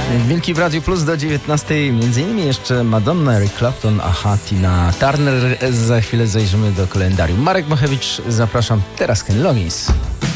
Wilki w Radiu Plus do 19. Między innymi jeszcze Madonna, Eric Clapton, Aha, Tina Turner. Za chwilę zajrzymy do kalendarium. Marek Mochewicz, zapraszam. Teraz Ken Loggins.